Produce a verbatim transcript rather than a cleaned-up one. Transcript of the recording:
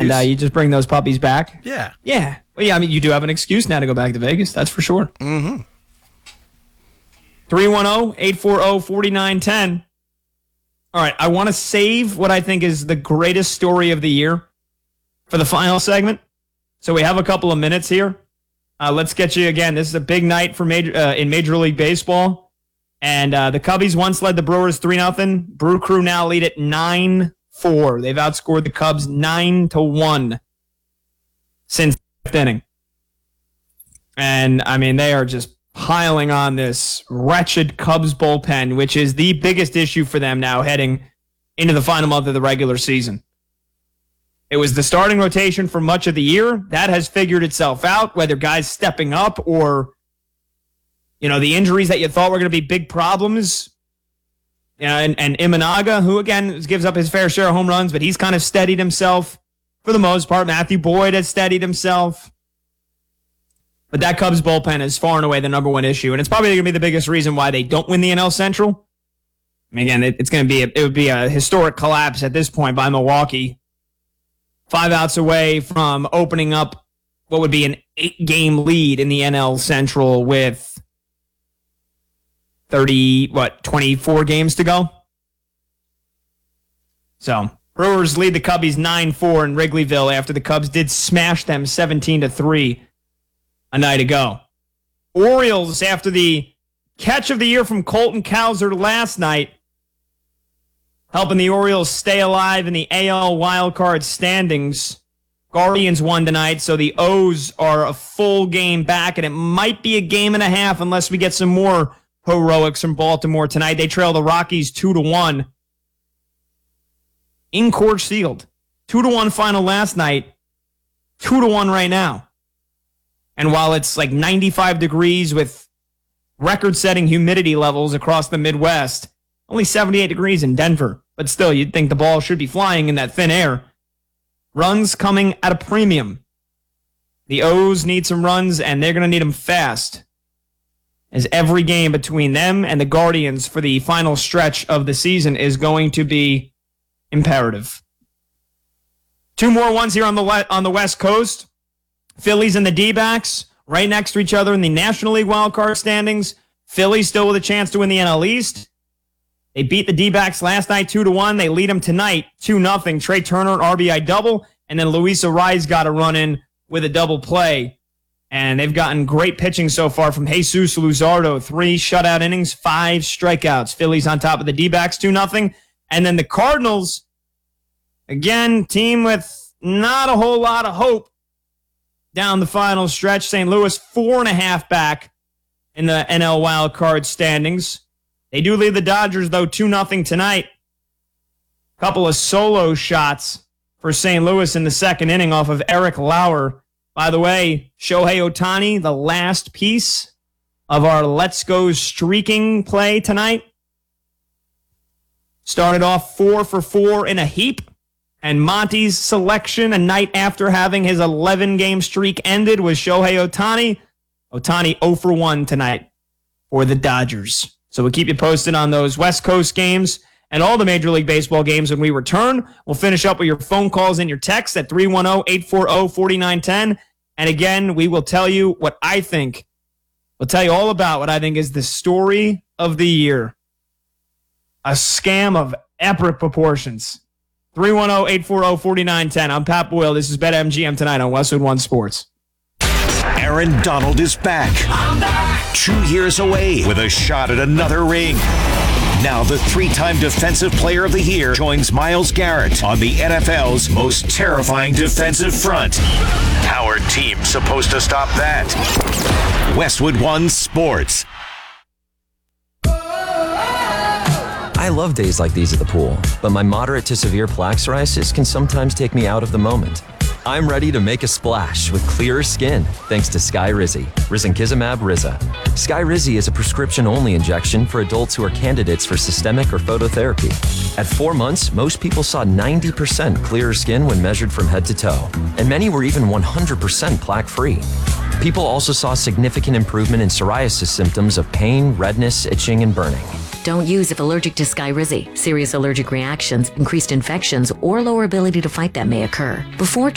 And uh, you just bring those puppies back. Yeah. Yeah. Well, yeah, I mean, you do have an excuse now to go back to Vegas. That's for sure. Mm-hmm. three one zero, eight four zero, four nine one zero. All right, I want to save what I think is the greatest story of the year for the final segment. So we have a couple of minutes here. Uh, let's get you again. This is a big night for major uh, in Major League Baseball. And uh, the Cubbies once led the Brewers three nothing. Brew Crew now lead at nine four. They've outscored the Cubs nine to one since the fifth inning. And, I mean, they are just piling on this wretched Cubs bullpen, which is the biggest issue for them now heading into the final month of the regular season. It was the starting rotation for much of the year. That has figured itself out, whether guys stepping up or, you know, the injuries that you thought were going to be big problems. You know, and, and Imanaga, who, again, gives up his fair share of home runs, but he's kind of steadied himself for the most part. Matthew Boyd has steadied himself. But that Cubs bullpen is far and away the number one issue, and it's probably going to be the biggest reason why they don't win the N L Central. I mean, again, it, it's going to be a, it would be a historic collapse at this point by Milwaukee. Five outs away from opening up what would be an eight-game lead in the N L Central with thirty, what, twenty-four games to go? So, Brewers lead the Cubbies nine four in Wrigleyville after the Cubs did smash them seventeen to three a night ago. Orioles, after the catch of the year from Colton Cowser last night, helping the Orioles stay alive in the A L wildcard standings. Guardians won tonight, so the O's are a full game back, and it might be a game and a half unless we get some more heroics from Baltimore tonight. They trail the Rockies two to one in Coors Field. two to one final last night, two to one right now. And while it's like ninety-five degrees with record-setting humidity levels across the Midwest, only seventy-eight degrees in Denver. But still, you'd think the ball should be flying in that thin air. Runs coming at a premium. The O's need some runs, and they're going to need them fast, as every game between them and the Guardians for the final stretch of the season is going to be imperative. Two more ones here on the le- on the West Coast. Phillies and the D-backs right next to each other in the National League wildcard standings. Phillies still with a chance to win the N L East. They beat the D-backs last night two to one. They lead them tonight two nothing. Trey Turner, an R B I double, and then Luis Arraez got a run in with a double play. And they've gotten great pitching so far from Jesus Luzardo. Three shutout innings, five strikeouts. Phillies on top of the D-backs two nothing. And then the Cardinals, again, team with not a whole lot of hope down the final stretch. Saint Louis four and a half back in the N L wildcard standings. They do lead the Dodgers, though, two nothing tonight. Couple of solo shots for Saint Louis in the second inning off of Eric Lauer. By the way, Shohei Ohtani, the last piece of our Let's Go streaking play tonight. Started off four for four in a heap. And Monty's selection a night after having his eleven-game streak ended was Shohei Ohtani. Ohtani zero for one tonight for the Dodgers. So we'll keep you posted on those West Coast games and all the Major League Baseball games when we return. We'll finish up with your phone calls and your texts at three one zero, eight four zero, four nine one zero. And again, we will tell you what I think. We'll tell you all about what I think is the story of the year. A scam of epic proportions. three one zero, eight four zero, four nine one zero. I'm Pat Boyle. This is BetMGM tonight on Westwood One Sports. Aaron Donald is back. I'm back. Two years away with a shot at another ring. Now the three-time Defensive Player of the Year joins Myles Garrett on the N F L's most terrifying defensive front. How are teams supposed to stop that? Westwood One Sports. I love days like these at the pool, but my moderate to severe plaque psoriasis can sometimes take me out of the moment. I'm ready to make a splash with clearer skin thanks to Skyrizi, risankizumab Riza. Skyrizi is a prescription-only injection for adults who are candidates for systemic or phototherapy. At four months, most people saw ninety percent clearer skin when measured from head to toe, and many were even one hundred percent plaque-free. People also saw significant improvement in psoriasis symptoms of pain, redness, itching, and burning. Don't use if allergic to Skyrizi. Serious allergic reactions, increased infections, or lower ability to fight them may occur. Before